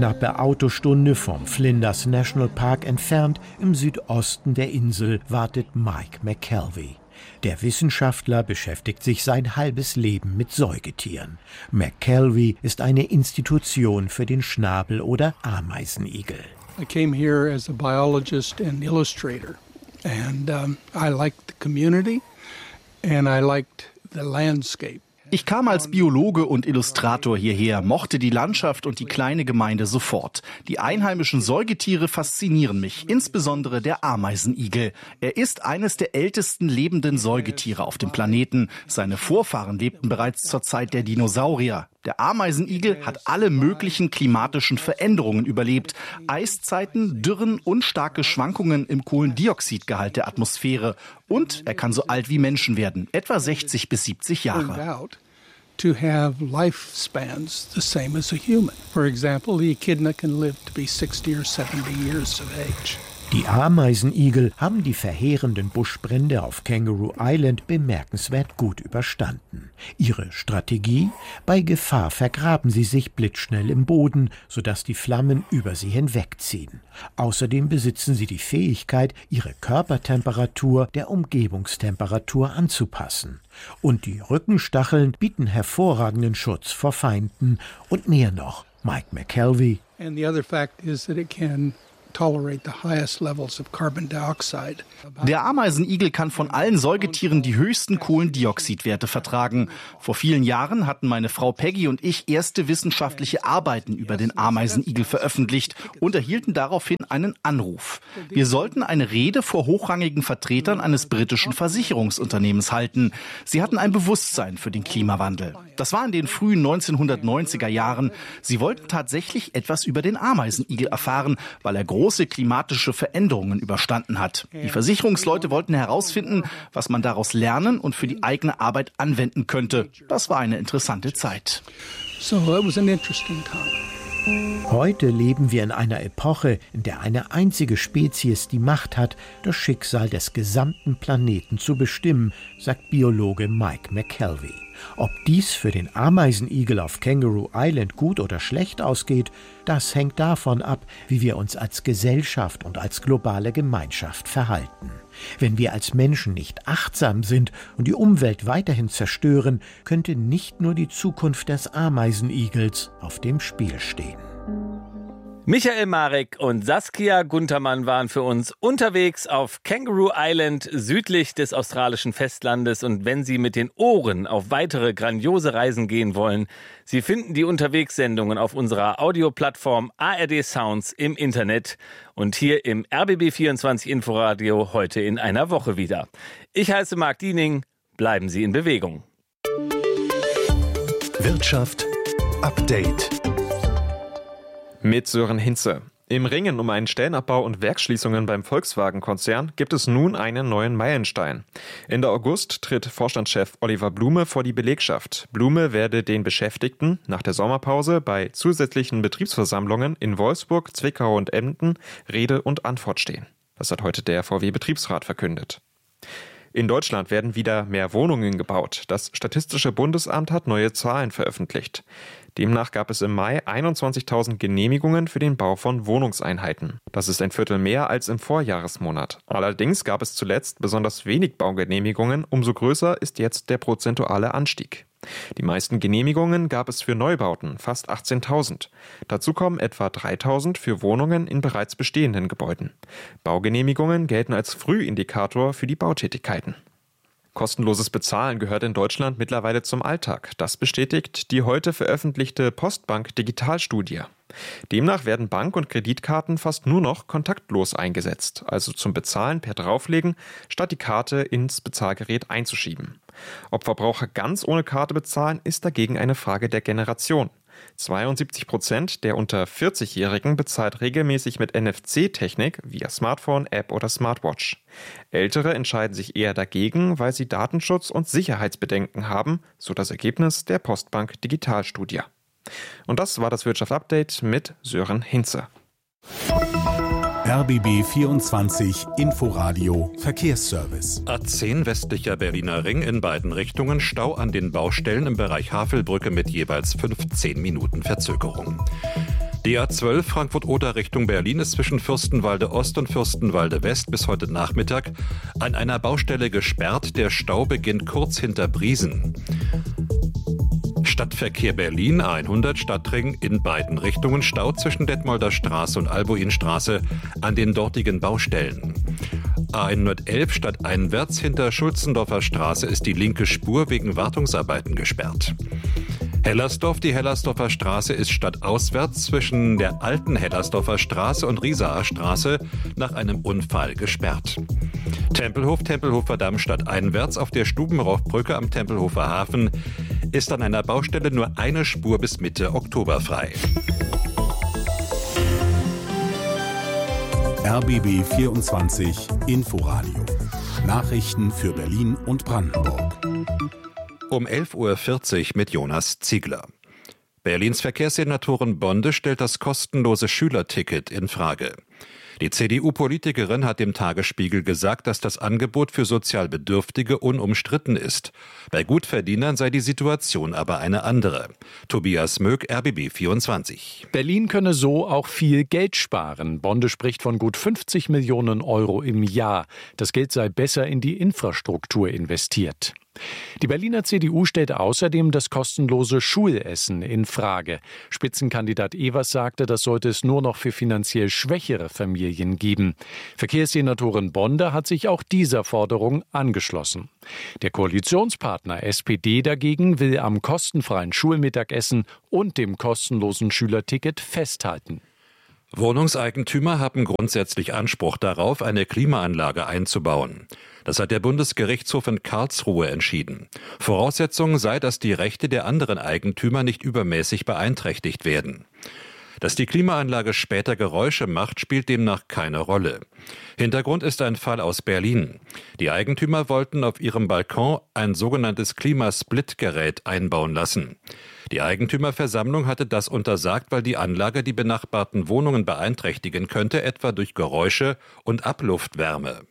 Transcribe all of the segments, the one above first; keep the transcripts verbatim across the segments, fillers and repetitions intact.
knappe Autostunde vom Flinders National Park entfernt, im Südosten der Insel, wartet Mike McKelvey. Der Wissenschaftler beschäftigt sich sein halbes Leben mit Säugetieren. McKelvey ist eine Institution für den Schnabel- oder Ameisenigel. I came here as a biologist and illustrator, and um, I liked the community and I liked the landscape. Ich kam als Biologe und Illustrator hierher, mochte die Landschaft und die kleine Gemeinde sofort. Die einheimischen Säugetiere faszinieren mich, insbesondere der Ameisenigel. Er ist eines der ältesten lebenden Säugetiere auf dem Planeten. Seine Vorfahren lebten bereits zur Zeit der Dinosaurier. Der Ameisenigel hat alle möglichen klimatischen Veränderungen überlebt. Eiszeiten, Dürren und starke Schwankungen im Kohlendioxidgehalt der Atmosphäre. Und er kann so alt wie Menschen werden, etwa sechzig bis siebzig Jahre. To have lifespans the same as a human. For example, the echidna can live to be sixty or seventy years of age. Die Ameisenigel haben die verheerenden Buschbrände auf Kangaroo Island bemerkenswert gut überstanden. Ihre Strategie? Bei Gefahr vergraben sie sich blitzschnell im Boden, sodass die Flammen über sie hinwegziehen. Außerdem besitzen sie die Fähigkeit, ihre Körpertemperatur der Umgebungstemperatur anzupassen. Und die Rückenstacheln bieten hervorragenden Schutz vor Feinden. Und mehr noch, Mike McKelvey. And the other fact is that it can tolerate the highest levels of carbon dioxide. Der Ameisenigel kann von allen Säugetieren die höchsten Kohlendioxidwerte vertragen. Vor vielen Jahren hatten meine Frau Peggy und ich erste wissenschaftliche Arbeiten über den Ameisenigel veröffentlicht und erhielten daraufhin einen Anruf. Wir sollten eine Rede vor hochrangigen Vertretern eines britischen Versicherungsunternehmens halten. Sie hatten ein Bewusstsein für den Klimawandel. Das war in den frühen neunzehnhundertneunziger Jahren. Sie wollten tatsächlich etwas über den Ameisenigel erfahren, weil er große klimatische Veränderungen überstanden hat. Die Versicherungsleute wollten herausfinden, was man daraus lernen und für die eigene Arbeit anwenden könnte. Das war eine interessante Zeit. So it was an interesting time. Heute leben wir in einer Epoche, in der eine einzige Spezies die Macht hat, das Schicksal des gesamten Planeten zu bestimmen, sagt Biologe Mike McKelvey. Ob dies für den Ameisenigel auf Kangaroo Island gut oder schlecht ausgeht, das hängt davon ab, wie wir uns als Gesellschaft und als globale Gemeinschaft verhalten. Wenn wir als Menschen nicht achtsam sind und die Umwelt weiterhin zerstören, könnte nicht nur die Zukunft des Ameisenigels auf dem Spiel stehen. Michael Marek und Saskia Guntermann waren für uns unterwegs auf Kangaroo Island südlich des australischen Festlandes. Und wenn Sie mit den Ohren auf weitere grandiose Reisen gehen wollen, Sie finden die Unterwegssendungen auf unserer Audioplattform A R D Sounds im Internet und hier im R B B vierundzwanzig Inforadio heute in einer Woche wieder. Ich heiße Marc Diening, bleiben Sie in Bewegung. Wirtschaft Update mit Sören Hinze. Im Ringen um einen Stellenabbau und Werksschließungen beim Volkswagen-Konzern gibt es nun einen neuen Meilenstein. Ende August tritt Vorstandschef Oliver Blume vor die Belegschaft. Blume werde den Beschäftigten nach der Sommerpause bei zusätzlichen Betriebsversammlungen in Wolfsburg, Zwickau und Emden Rede und Antwort stehen. Das hat heute der V W-Betriebsrat verkündet. In Deutschland werden wieder mehr Wohnungen gebaut. Das Statistische Bundesamt hat neue Zahlen veröffentlicht. Demnach gab es im Mai einundzwanzigtausend Genehmigungen für den Bau von Wohnungseinheiten. Das ist ein Viertel mehr als im Vorjahresmonat. Allerdings gab es zuletzt besonders wenig Baugenehmigungen. Umso größer ist jetzt der prozentuale Anstieg. Die meisten Genehmigungen gab es für Neubauten, fast achtzehntausend. Dazu kommen etwa dreitausend für Wohnungen in bereits bestehenden Gebäuden. Baugenehmigungen gelten als Frühindikator für die Bautätigkeiten. Kostenloses Bezahlen gehört in Deutschland mittlerweile zum Alltag. Das bestätigt die heute veröffentlichte Postbank-Digitalstudie. Demnach werden Bank- und Kreditkarten fast nur noch kontaktlos eingesetzt, also zum Bezahlen per Drauflegen, statt die Karte ins Bezahlgerät einzuschieben. Ob Verbraucher ganz ohne Karte bezahlen, ist dagegen eine Frage der Generation. zweiundsiebzig Prozent der unter vierzigjährigen bezahlt regelmäßig mit N F C-Technik via Smartphone, App oder Smartwatch. Ältere entscheiden sich eher dagegen, weil sie Datenschutz- und Sicherheitsbedenken haben, so das Ergebnis der Postbank Digitalstudie. Und das war das Wirtschaft-Update mit Sören Hinze. R B B vierundzwanzig Inforadio Verkehrsservice. A zehn westlicher Berliner Ring in beiden Richtungen, Stau an den Baustellen im Bereich Havelbrücke mit jeweils fünfzehn Minuten Verzögerung. Die A zwölf Frankfurt-Oder Richtung Berlin ist zwischen Fürstenwalde Ost und Fürstenwalde West bis heute Nachmittag an einer Baustelle gesperrt. Der Stau beginnt kurz hinter Briesen. Stadtverkehr Berlin hundert Stadtring in beiden Richtungen. Stau zwischen Detmolder Straße und Albuinstraße an den dortigen Baustellen. A hundertelf stadteinwärts hinter Schulzendorfer Straße ist die linke Spur wegen Wartungsarbeiten gesperrt. Hellersdorf, die Hellersdorfer Straße ist stadtauswärts zwischen der alten Hellersdorfer Straße und Riesaer Straße nach einem Unfall gesperrt. Tempelhof, Tempelhofer Damm stadteinwärts auf der Stubenrauchbrücke am Tempelhofer Hafen ist an einer Baustelle nur eine Spur bis Mitte Oktober frei. R B B vierundzwanzig Inforadio. Nachrichten für Berlin und Brandenburg. Um elf Uhr vierzig mit Jonas Ziegler. Berlins Verkehrssenatorin Bonde stellt das kostenlose Schülerticket in Frage. Die C D U-Politikerin hat dem Tagesspiegel gesagt, dass das Angebot für sozial Bedürftige unumstritten ist. Bei Gutverdienern sei die Situation aber eine andere. Tobias Möck, R B B vierundzwanzig. Berlin könne so auch viel Geld sparen. Bonde spricht von gut fünfzig Millionen Euro im Jahr. Das Geld sei besser in die Infrastruktur investiert. Die Berliner C D U stellt außerdem das kostenlose Schulessen in Frage. Spitzenkandidat Evers sagte, das sollte es nur noch für finanziell schwächere Familien geben. Verkehrssenatorin Bonde hat sich auch dieser Forderung angeschlossen. Der Koalitionspartner S P D dagegen will am kostenfreien Schulmittagessen und dem kostenlosen Schülerticket festhalten. Wohnungseigentümer haben grundsätzlich Anspruch darauf, eine Klimaanlage einzubauen. Das hat der Bundesgerichtshof in Karlsruhe entschieden. Voraussetzung sei, dass die Rechte der anderen Eigentümer nicht übermäßig beeinträchtigt werden. Dass die Klimaanlage später Geräusche macht, spielt demnach keine Rolle. Hintergrund ist ein Fall aus Berlin. Die Eigentümer wollten auf ihrem Balkon ein sogenanntes Klimasplit-Gerät einbauen lassen. Die Eigentümerversammlung hatte das untersagt, weil die Anlage die benachbarten Wohnungen beeinträchtigen könnte, etwa durch Geräusche und Abluftwärme.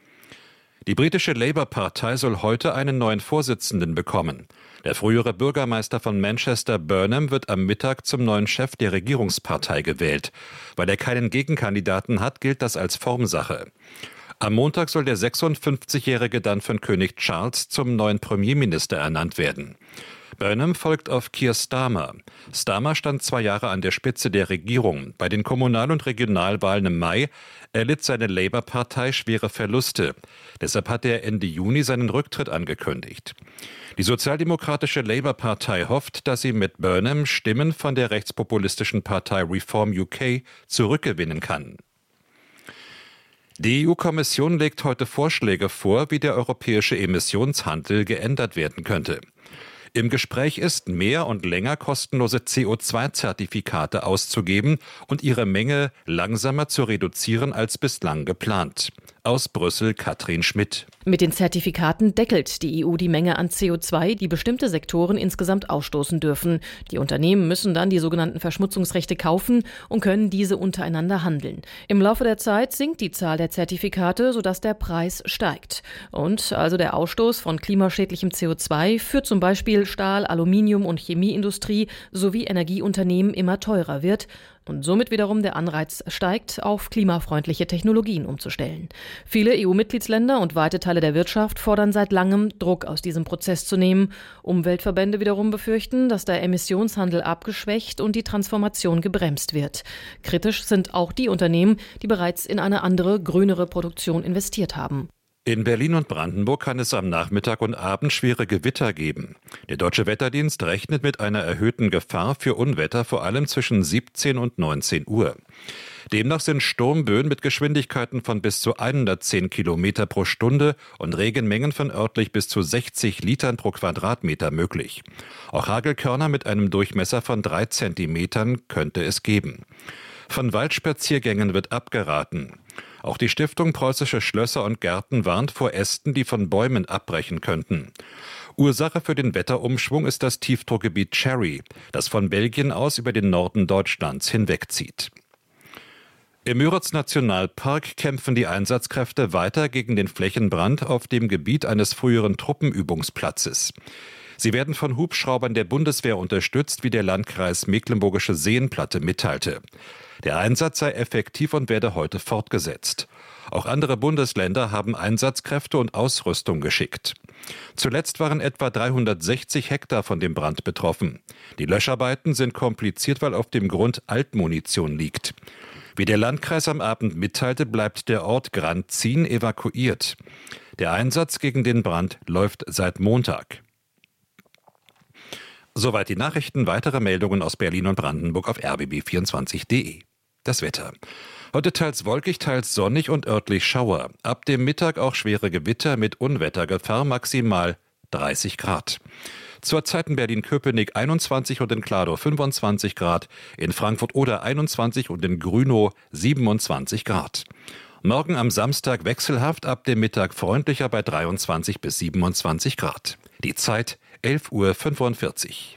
Die britische Labour-Partei soll heute einen neuen Vorsitzenden bekommen. Der frühere Bürgermeister von Manchester, Burnham, wird am Mittag zum neuen Chef der Regierungspartei gewählt. Weil er keinen Gegenkandidaten hat, gilt das als Formsache. Am Montag soll der sechsundfünfzigjährige dann von König Charles zum neuen Premierminister ernannt werden. Burnham folgt auf Keir Starmer. Starmer stand zwei Jahre an der Spitze der Regierung. Bei den Kommunal- und Regionalwahlen im Mai erlitt seine Labour-Partei schwere Verluste. Deshalb hat er Ende Juni seinen Rücktritt angekündigt. Die sozialdemokratische Labour-Partei hofft, dass sie mit Burnham Stimmen von der rechtspopulistischen Partei Reform U K zurückgewinnen kann. Die E U-Kommission legt heute Vorschläge vor, wie der europäische Emissionshandel geändert werden könnte. Im Gespräch ist, mehr und länger kostenlose C O zwei Zertifikate auszugeben und ihre Menge langsamer zu reduzieren als bislang geplant. Aus Brüssel Katrin Schmidt. Mit den Zertifikaten deckelt die E U die Menge an C O zwei, die bestimmte Sektoren insgesamt ausstoßen dürfen. Die Unternehmen müssen dann die sogenannten Verschmutzungsrechte kaufen und können diese untereinander handeln. Im Laufe der Zeit sinkt die Zahl der Zertifikate, sodass der Preis steigt. Und also der Ausstoß von klimaschädlichem C O zwei für zum Beispiel Stahl-, Aluminium- und Chemieindustrie sowie Energieunternehmen immer teurer wird und somit wiederum der Anreiz steigt, auf klimafreundliche Technologien umzustellen. Viele E U-Mitgliedsländer und weite Teile der Wirtschaft fordern seit langem, Druck aus diesem Prozess zu nehmen. Umweltverbände wiederum befürchten, dass der Emissionshandel abgeschwächt und die Transformation gebremst wird. Kritisch sind auch die Unternehmen, die bereits in eine andere, grünere Produktion investiert haben. In Berlin und Brandenburg kann es am Nachmittag und Abend schwere Gewitter geben. Der Deutsche Wetterdienst rechnet mit einer erhöhten Gefahr für Unwetter, vor allem zwischen siebzehn und neunzehn Uhr. Demnach sind Sturmböen mit Geschwindigkeiten von bis zu hundertzehn Kilometer pro Stunde und Regenmengen von örtlich bis zu sechzig Litern pro Quadratmeter möglich. Auch Hagelkörner mit einem Durchmesser von drei Zentimetern könnte es geben. Von Waldspaziergängen wird abgeraten. Auch die Stiftung Preußische Schlösser und Gärten warnt vor Ästen, die von Bäumen abbrechen könnten. Ursache für den Wetterumschwung ist das Tiefdruckgebiet Cherry, das von Belgien aus über den Norden Deutschlands hinwegzieht. Im Müritz-Nationalpark kämpfen die Einsatzkräfte weiter gegen den Flächenbrand auf dem Gebiet eines früheren Truppenübungsplatzes. Sie werden von Hubschraubern der Bundeswehr unterstützt, wie der Landkreis Mecklenburgische Seenplatte mitteilte. Der Einsatz sei effektiv und werde heute fortgesetzt. Auch andere Bundesländer haben Einsatzkräfte und Ausrüstung geschickt. Zuletzt waren etwa dreihundertsechzig Hektar von dem Brand betroffen. Die Löscharbeiten sind kompliziert, weil auf dem Grund Altmunition liegt. Wie der Landkreis am Abend mitteilte, bleibt der Ort Granzin evakuiert. Der Einsatz gegen den Brand läuft seit Montag. Soweit die Nachrichten. Weitere Meldungen aus Berlin und Brandenburg auf r b b vierundzwanzig punkt d e. Das Wetter. Heute teils wolkig, teils sonnig und örtlich Schauer. Ab dem Mittag auch schwere Gewitter mit Unwettergefahr, maximal dreißig Grad. Zurzeit in Berlin-Köpenick einundzwanzig und in Kladorf fünfundzwanzig Grad, in Frankfurt oder einundzwanzig und in Grünow siebenundzwanzig Grad. Morgen am Samstag wechselhaft, ab dem Mittag freundlicher bei dreiundzwanzig bis siebenundzwanzig Grad. Die Zeit elf Uhr fünfundvierzig.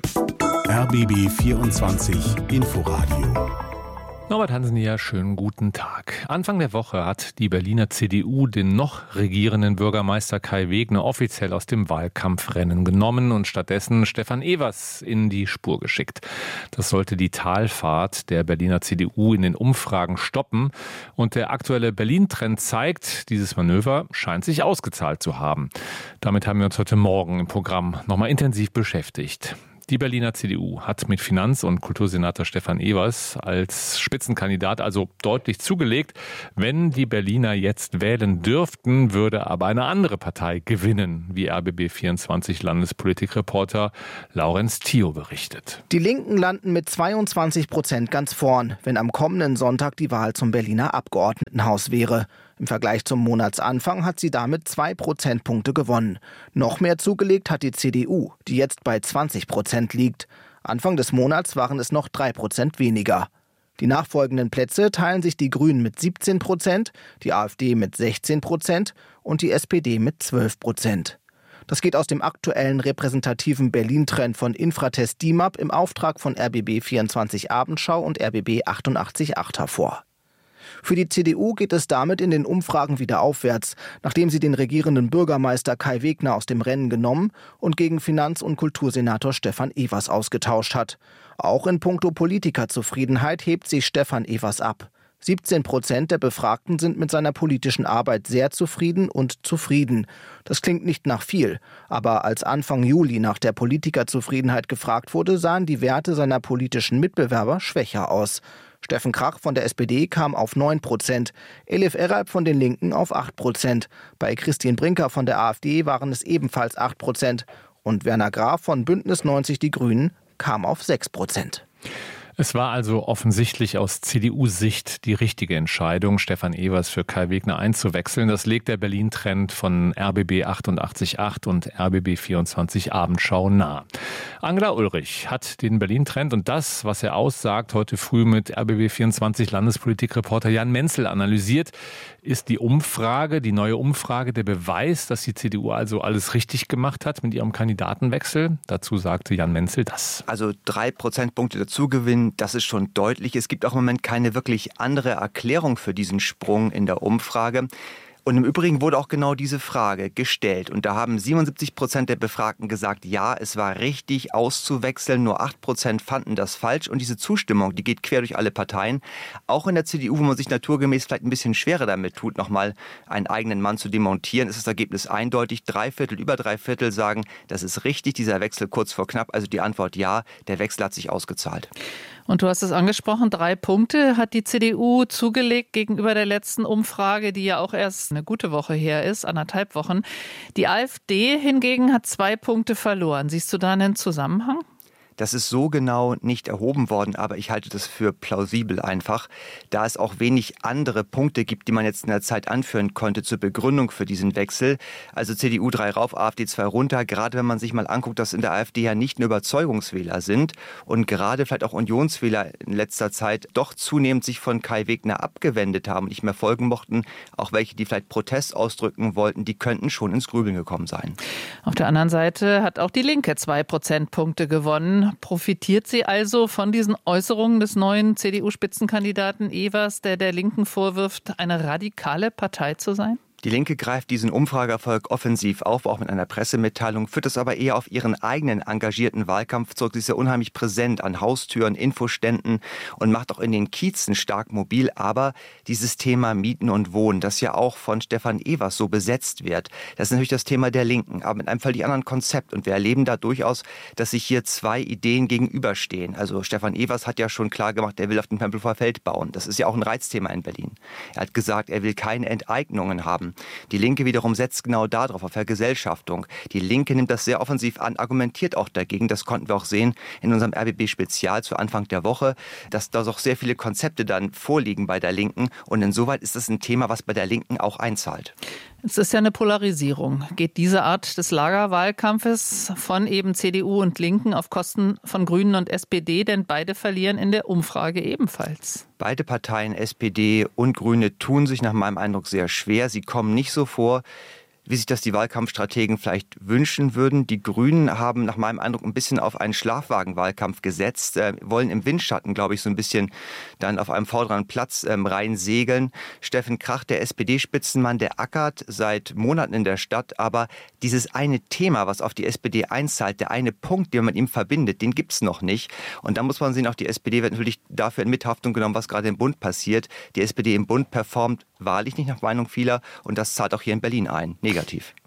R B B vierundzwanzig Inforadio. Norbert Hansen hier, schönen guten Tag. Anfang der Woche hat die Berliner C D U den noch regierenden Bürgermeister Kai Wegner offiziell aus dem Wahlkampfrennen genommen und stattdessen Stefan Evers in die Spur geschickt. Das sollte die Talfahrt der Berliner C D U in den Umfragen stoppen. Und der aktuelle Berlin-Trend zeigt, dieses Manöver scheint sich ausgezahlt zu haben. Damit haben wir uns heute Morgen im Programm nochmal intensiv beschäftigt. Die Berliner C D U hat mit Finanz- und Kultursenator Stefan Evers als Spitzenkandidat also deutlich zugelegt. Wenn die Berliner jetzt wählen dürften, würde aber eine andere Partei gewinnen, wie R B B vierundzwanzig Landespolitikreporter Laurenz Thio berichtet. Die Linken landen mit zweiundzwanzig Prozent ganz vorn, wenn am kommenden Sonntag die Wahl zum Berliner Abgeordnetenhaus wäre. Im Vergleich zum Monatsanfang hat sie damit zwei Prozentpunkte gewonnen. Noch mehr zugelegt hat die C D U, die jetzt bei zwanzig Prozent liegt. Anfang des Monats waren es noch drei Prozent weniger. Die nachfolgenden Plätze teilen sich die Grünen mit siebzehn Prozent, die AfD mit sechzehn Prozent und die S P D mit zwölf Prozent. Das geht aus dem aktuellen repräsentativen Berlin-Trend von Infratest D I M A P im Auftrag von R B B vierundzwanzig Abendschau und R B B achtundachtzig Komma acht hervor. Für die C D U geht es damit in den Umfragen wieder aufwärts, nachdem sie den regierenden Bürgermeister Kai Wegner aus dem Rennen genommen und gegen Finanz- und Kultursenator Stefan Evers ausgetauscht hat. Auch in puncto Politikerzufriedenheit hebt sich Stefan Evers ab. siebzehn Prozent der Befragten sind mit seiner politischen Arbeit sehr zufrieden und zufrieden. Das klingt nicht nach viel, aber als Anfang Juli nach der Politikerzufriedenheit gefragt wurde, sahen die Werte seiner politischen Mitbewerber schwächer aus. Steffen Krach von der S P D kam auf neun Prozent, Elif Eralp von den Linken auf acht Prozent. Bei Christine Brinker von der AfD waren es ebenfalls acht Prozent. Und Werner Graf von Bündnis neunzig Die Grünen kam auf sechs Prozent. Es war also offensichtlich aus C D U-Sicht die richtige Entscheidung, Stefan Evers für Kai Wegner einzuwechseln. Das legt der Berlin-Trend von R B B achtundachtzig Komma acht und R B B vierundzwanzig Abendschau nahe. Angela Ulrich hat den Berlin-Trend und das, was er aussagt, heute früh mit R B B vierundzwanzig Landespolitikreporter Jan Menzel analysiert. Ist die Umfrage, die neue Umfrage, der Beweis, dass die C D U also alles richtig gemacht hat mit ihrem Kandidatenwechsel? Dazu sagte Jan Menzel das. Also drei Prozentpunkte dazugewinnen, das ist schon deutlich. Es gibt auch im Moment keine wirklich andere Erklärung für diesen Sprung in der Umfrage. Und im Übrigen wurde auch genau diese Frage gestellt. Und da haben siebenundsiebzig Prozent der Befragten gesagt, ja, es war richtig auszuwechseln. Nur acht Prozent fanden das falsch. Und diese Zustimmung, die geht quer durch alle Parteien. Auch in der C D U, wo man sich naturgemäß vielleicht ein bisschen schwerer damit tut, nochmal einen eigenen Mann zu demontieren, ist das Ergebnis eindeutig. Drei Viertel, über drei Viertel sagen, das ist richtig, dieser Wechsel kurz vor knapp. Also die Antwort ja, der Wechsel hat sich ausgezahlt. Und du hast es angesprochen, drei Punkte hat die C D U zugelegt gegenüber der letzten Umfrage, die ja auch erst eine gute Woche her ist, anderthalb Wochen. Die AfD hingegen hat zwei Punkte verloren. Siehst du da einen Zusammenhang? Das ist so genau nicht erhoben worden, aber ich halte das für plausibel einfach, da es auch wenig andere Punkte gibt, die man jetzt in der Zeit anführen konnte zur Begründung für diesen Wechsel. Also C D U drei rauf, AfD zwei runter, gerade wenn man sich mal anguckt, dass in der AfD ja nicht nur Überzeugungswähler sind und gerade vielleicht auch Unionswähler in letzter Zeit doch zunehmend sich von Kai Wegner abgewendet haben und nicht mehr folgen mochten, auch welche, die vielleicht Protest ausdrücken wollten, die könnten schon ins Grübeln gekommen sein. Auf der anderen Seite hat auch die Linke zwei Prozentpunkte gewonnen. Profitiert sie also von diesen Äußerungen des neuen C D U-Spitzenkandidaten Evers, der der Linken vorwirft, eine radikale Partei zu sein? Die Linke greift diesen Umfrageerfolg offensiv auf, auch mit einer Pressemitteilung, führt es aber eher auf ihren eigenen engagierten Wahlkampf zurück. Sie ist ja unheimlich präsent an Haustüren, Infoständen und macht auch in den Kiezen stark mobil. Aber dieses Thema Mieten und Wohnen, das ja auch von Stefan Evers so besetzt wird, das ist natürlich das Thema der Linken, aber mit einem völlig anderen Konzept. Und wir erleben da durchaus, dass sich hier zwei Ideen gegenüberstehen. Also Stefan Evers hat ja schon klar gemacht, er will auf dem Tempelhofer Feld bauen. Das ist ja auch ein Reizthema in Berlin. Er hat gesagt, er will keine Enteignungen haben. Die Linke wiederum setzt genau darauf, auf Vergesellschaftung. Die Linke nimmt das sehr offensiv an, argumentiert auch dagegen. Das konnten wir auch sehen in unserem R B B-Spezial zu Anfang der Woche, dass da auch sehr viele Konzepte dann vorliegen bei der Linken. Und insoweit ist das ein Thema, was bei der Linken auch einzahlt. Es ist ja eine Polarisierung. Geht diese Art des Lagerwahlkampfes von eben C D U und Linken auf Kosten von Grünen und S P D? Denn beide verlieren in der Umfrage ebenfalls. Beide Parteien, S P D und Grüne, tun sich nach meinem Eindruck sehr schwer. Sie kommen nicht so vor, wie sich das die Wahlkampfstrategen vielleicht wünschen würden. Die Grünen haben nach meinem Eindruck ein bisschen auf einen Schlafwagenwahlkampf gesetzt, äh, wollen im Windschatten, glaube ich, so ein bisschen dann auf einem vorderen Platz ähm, rein segeln. Steffen Krach, der S P D-Spitzenmann, der ackert seit Monaten in der Stadt, aber dieses eine Thema, was auf die S P D einzahlt, der eine Punkt, den man mit ihm verbindet, den gibt es noch nicht. Und da muss man sehen, auch die S P D wird natürlich dafür in Mithaftung genommen, was gerade im Bund passiert. Die S P D im Bund performt wahrlich nicht nach Meinung vieler und das zahlt auch hier in Berlin ein. Negativ.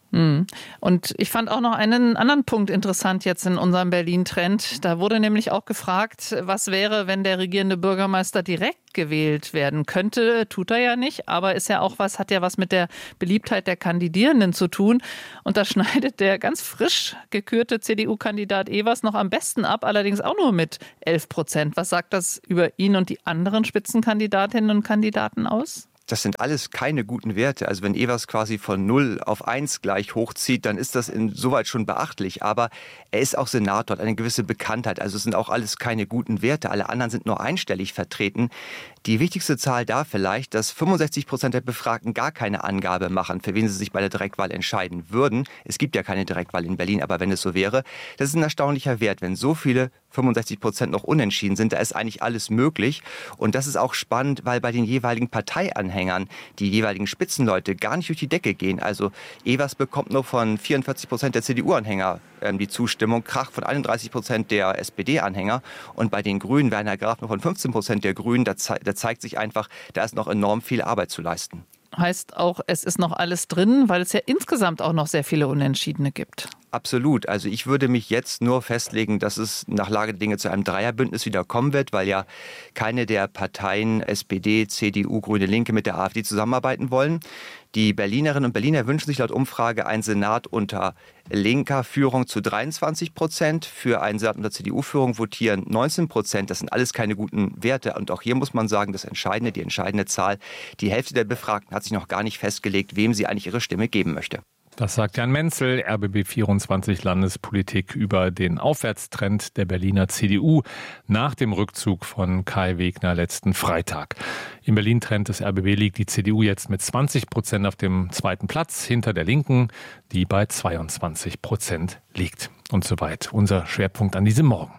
Und ich fand auch noch einen anderen Punkt interessant jetzt in unserem Berlin-Trend. Da wurde nämlich auch gefragt, was wäre, wenn der regierende Bürgermeister direkt gewählt werden könnte. Tut er ja nicht, aber ist ja auch was, hat ja was mit der Beliebtheit der Kandidierenden zu tun. Und da schneidet der ganz frisch gekürte C D U-Kandidat Evers noch am besten ab, allerdings auch nur mit elf Prozent. Was sagt das über ihn und die anderen Spitzenkandidatinnen und Kandidaten aus? Das sind alles keine guten Werte. Also wenn Evers quasi von null auf eins gleich hochzieht, dann ist das insoweit schon beachtlich. Aber er ist auch Senator, hat eine gewisse Bekanntheit. Also es sind auch alles keine guten Werte. Alle anderen sind nur einstellig vertreten. Die wichtigste Zahl da vielleicht, dass fünfundsechzig Prozent der Befragten gar keine Angabe machen, für wen sie sich bei der Direktwahl entscheiden würden. Es gibt ja keine Direktwahl in Berlin, aber wenn es so wäre, das ist ein erstaunlicher Wert. Wenn so viele fünfundsechzig Prozent noch unentschieden sind, da ist eigentlich alles möglich. Und das ist auch spannend, weil bei den jeweiligen Parteianhängern die jeweiligen Spitzenleute gar nicht durch die Decke gehen. Also Evers bekommt nur von vierundvierzig Prozent der C D U-Anhänger ähm, die Zustimmung, Krach von einunddreißig Prozent der S P D-Anhänger und bei den Grünen, Werner Graf nur von fünfzehn Prozent der Grünen. Da, ze- da zeigt sich einfach, da ist noch enorm viel Arbeit zu leisten. Heißt auch, es ist noch alles drin, weil es ja insgesamt auch noch sehr viele Unentschiedene gibt. Absolut. Also ich würde mich jetzt nur festlegen, dass es nach Lage der Dinge zu einem Dreierbündnis wieder kommen wird, weil ja keine der Parteien S P D, C D U, Grüne, Linke mit der AfD zusammenarbeiten wollen. Die Berlinerinnen und Berliner wünschen sich laut Umfrage einen Senat unter linker Führung zu dreiundzwanzig Prozent. Für einen Senat unter C D U-Führung votieren neunzehn Prozent. Das sind alles keine guten Werte. Und auch hier muss man sagen, das Entscheidende, die entscheidende Zahl, die Hälfte der Befragten hat sich noch gar nicht festgelegt, wem sie eigentlich ihre Stimme geben möchte. Das sagt Jan Menzel, R B B vierundzwanzig Landespolitik über den Aufwärtstrend der Berliner C D U nach dem Rückzug von Kai Wegner letzten Freitag. Im Berlin-Trend des R B B liegt die C D U jetzt mit zwanzig Prozent auf dem zweiten Platz hinter der Linken, die bei zweiundzwanzig Prozent liegt. Und soweit unser Schwerpunkt an diesem Morgen.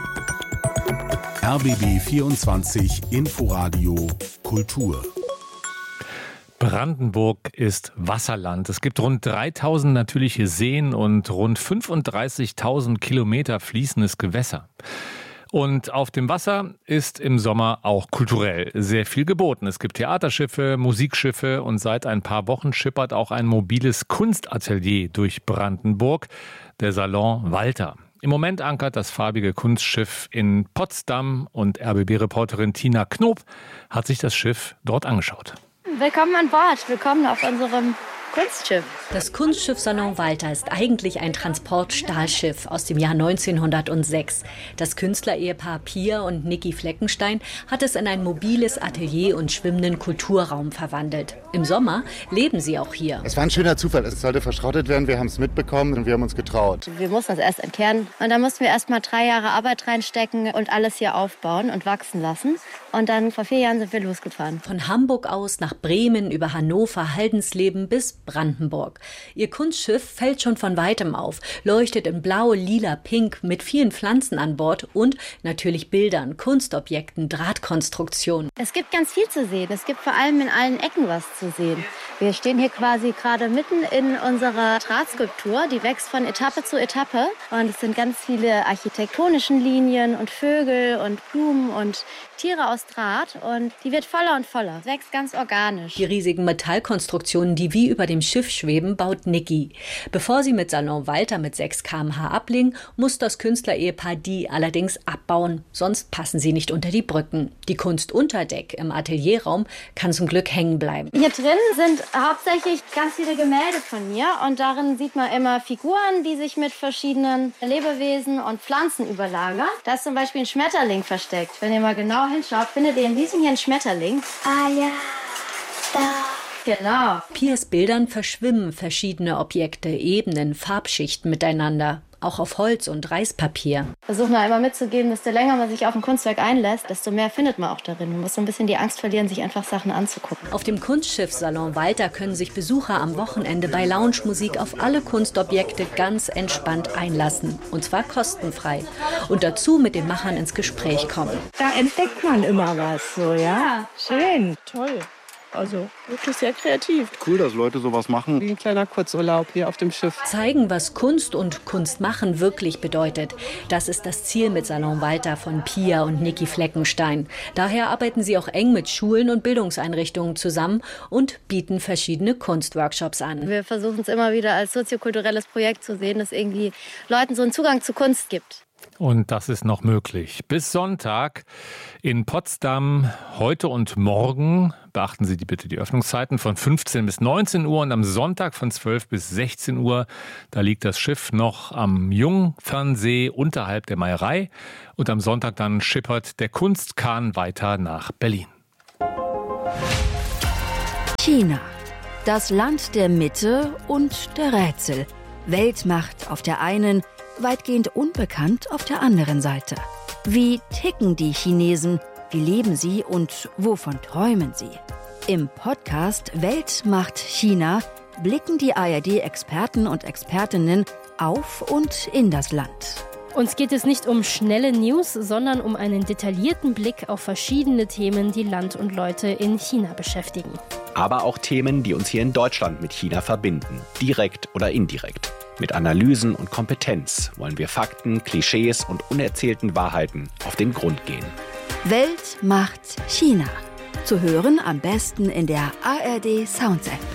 R B B vierundzwanzig Inforadio Kultur. Brandenburg ist Wasserland. Es gibt rund dreitausend natürliche Seen und rund fünfunddreißigtausend Kilometer fließendes Gewässer. Und auf dem Wasser ist im Sommer auch kulturell sehr viel geboten. Es gibt Theaterschiffe, Musikschiffe und seit ein paar Wochen schippert auch ein mobiles Kunstatelier durch Brandenburg, der Salon Walter. Im Moment ankert das farbige Kunstschiff in Potsdam und R B B-Reporterin Tina Knob hat sich das Schiff dort angeschaut. Willkommen an Bord, willkommen auf unserem Kunstschiff. Das Kunstschiff Salon Walter ist eigentlich ein Transportstahlschiff aus dem Jahr neunzehnhundertsechs. Das Künstlerehepaar Pia und Niki Fleckenstein hat es in ein mobiles Atelier und schwimmenden Kulturraum verwandelt. Im Sommer leben sie auch hier. Es war ein schöner Zufall. Es sollte verschrottet werden. Wir haben es mitbekommen und wir haben uns getraut. Wir mussten das erst entkernen und dann mussten wir erst mal drei Jahre Arbeit reinstecken und alles hier aufbauen und wachsen lassen. Und dann vor vier Jahren sind wir losgefahren. Von Hamburg aus nach Bremen, über Hannover, Haldensleben bis Brandenburg. Ihr Kunstschiff fällt schon von weitem auf, leuchtet in blau, lila, pink mit vielen Pflanzen an Bord und natürlich Bildern, Kunstobjekten, Drahtkonstruktionen. Es gibt ganz viel zu sehen. Es gibt vor allem in allen Ecken was zu sehen. Wir stehen hier quasi gerade mitten in unserer Drahtskulptur. Die wächst von Etappe zu Etappe. Und es sind ganz viele architektonische Linien und Vögel und Blumen und Tiere aus Draht. Und die wird voller und voller. Es wächst ganz organisch. Die riesigen Metallkonstruktionen, die wie über dem Schiff schweben, baut Niki. Bevor sie mit Salon Walter mit sechs Kilometer pro Stunde ablegen, muss das Künstlerehepaar die allerdings abbauen. Sonst passen sie nicht unter die Brücken. Die Kunst unter Deck im Atelierraum kann zum Glück hängen bleiben. Hier drin sind hauptsächlich ganz viele Gemälde von mir. Und darin sieht man immer Figuren, die sich mit verschiedenen Lebewesen und Pflanzen überlagern. Da ist zum Beispiel ein Schmetterling versteckt. Wenn ihr mal genau hinschaut, findet ihr in diesem hier einen Schmetterling. Ah ja, da. Genau. Piers Bildern verschwimmen verschiedene Objekte, Ebenen, Farbschichten miteinander. Auch auf Holz und Reispapier. Versuchen wir einmal mitzugeben, desto länger man sich auf ein Kunstwerk einlässt, desto mehr findet man auch darin. Man muss so ein bisschen die Angst verlieren, sich einfach Sachen anzugucken. Auf dem Kunstschiff Salon Walter können sich Besucher am Wochenende bei Lounge-Musik auf alle Kunstobjekte ganz entspannt einlassen. Und zwar kostenfrei. Und dazu mit den Machern ins Gespräch kommen. Da entdeckt man immer was, so, ja? Schön, toll. Also wirklich sehr kreativ. Cool, dass Leute sowas machen. Wie ein kleiner Kurzurlaub hier auf dem Schiff. Zeigen, was Kunst und Kunstmachen wirklich bedeutet. Das ist das Ziel mit Salon Walter von Pia und Niki Fleckenstein. Daher arbeiten sie auch eng mit Schulen und Bildungseinrichtungen zusammen und bieten verschiedene Kunstworkshops an. Wir versuchen es immer wieder als soziokulturelles Projekt zu sehen, das irgendwie Leuten so einen Zugang zu Kunst gibt. Und das ist noch möglich. Bis Sonntag in Potsdam heute und morgen. Beachten Sie bitte die Öffnungszeiten von fünfzehn bis neunzehn Uhr und am Sonntag von zwölf bis sechzehn Uhr. Da liegt das Schiff noch am Jungfernsee unterhalb der Meierei. Und am Sonntag dann schippert der Kunstkahn weiter nach Berlin. China. Das Land der Mitte und der Rätsel. Weltmacht auf der einen, weitgehend unbekannt auf der anderen Seite. Wie ticken die Chinesen? Wie leben sie und wovon träumen sie? Im Podcast Weltmacht China blicken die A R D-Experten und Expertinnen auf und in das Land. Uns geht es nicht um schnelle News, sondern um einen detaillierten Blick auf verschiedene Themen, die Land und Leute in China beschäftigen. Aber auch Themen, die uns hier in Deutschland mit China verbinden, direkt oder indirekt. Mit Analysen und Kompetenz wollen wir Fakten, Klischees und unerzählten Wahrheiten auf den Grund gehen. Weltmacht China. Zu hören am besten in der A R D Sounds App.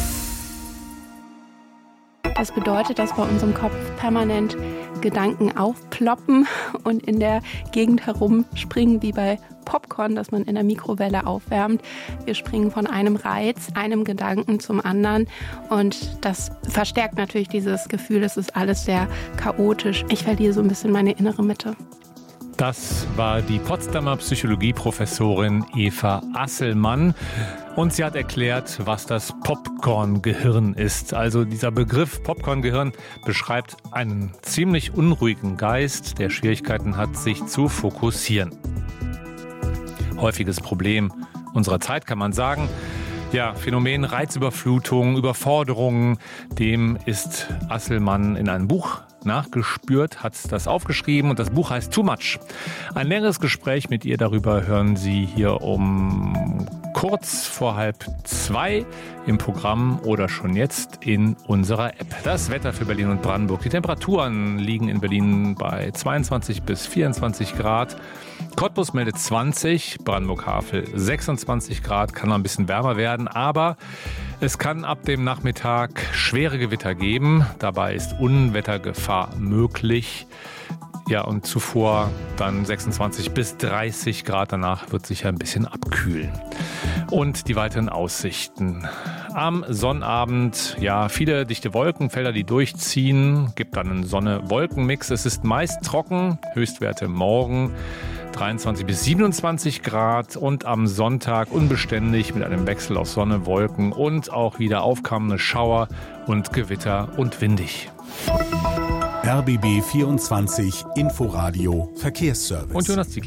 Das bedeutet, dass bei uns im Kopf permanent Gedanken aufploppen und in der Gegend herumspringen wie bei Popcorn, das man in der Mikrowelle aufwärmt. Wir springen von einem Reiz, einem Gedanken zum anderen und das verstärkt natürlich dieses Gefühl, es ist alles sehr chaotisch. Ich verliere so ein bisschen meine innere Mitte. Das war die Potsdamer Psychologieprofessorin Eva Asselmann. Und sie hat erklärt, was das Popcorn-Gehirn ist. Also dieser Begriff Popcorn-Gehirn beschreibt einen ziemlich unruhigen Geist, der Schwierigkeiten hat, sich zu fokussieren. Häufiges Problem unserer Zeit, kann man sagen. Ja, Phänomen Reizüberflutung, Überforderung, dem ist Asselmann in einem Buch nachgespürt, hat das aufgeschrieben und das Buch heißt Too Much. Ein längeres Gespräch mit ihr darüber hören Sie hier um kurz vor halb zwei im Programm oder schon jetzt in unserer App. Das Wetter für Berlin und Brandenburg. Die Temperaturen liegen in Berlin bei zweiundzwanzig bis vierundzwanzig Grad. Cottbus meldet zwanzig, Brandenburg-Havel sechsundzwanzig Grad, kann noch ein bisschen wärmer werden, aber es kann ab dem Nachmittag schwere Gewitter geben. Dabei ist Unwettergefahr möglich. Ja, und zuvor dann sechsundzwanzig bis dreißig Grad. Danach wird sich ja ein bisschen abkühlen. Und die weiteren Aussichten. Am Sonnabend, ja, viele dichte Wolkenfelder, die durchziehen. Gibt dann einen Sonne-Wolken-Mix. Es ist meist trocken. Höchstwerte morgen dreiundzwanzig bis siebenundzwanzig Grad. Und am Sonntag unbeständig mit einem Wechsel aus Sonne, Wolken und auch wieder aufkommende Schauer und Gewitter und windig. R B B vierundzwanzig Inforadio Verkehrsservice. Und Jonas Ziegler.